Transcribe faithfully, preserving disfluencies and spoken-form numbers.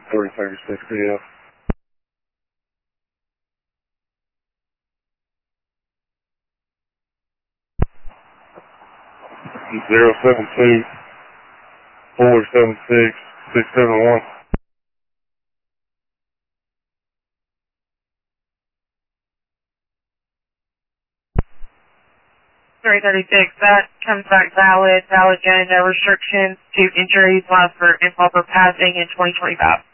three thirty-six P M. Zero seven two four seven six six seven one. three thirty-six, that comes back valid. Valid again, no restrictions to injuries, allowed for improper passing in twenty twenty-five.